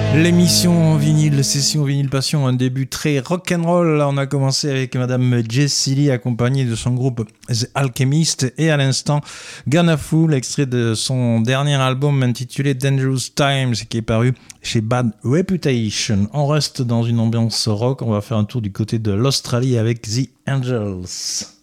L'émission vinyle, session vinyle passion, un début très rock'n'roll. On a commencé avec Madame Jessie Lee accompagnée de son groupe The Alchemist et à l'instant Gonna Fool, extrait de son dernier album intitulé Dangerous Times qui est paru chez Bad Reputation. On reste dans une ambiance rock, on va faire un tour du côté de l'Australie avec The Angels.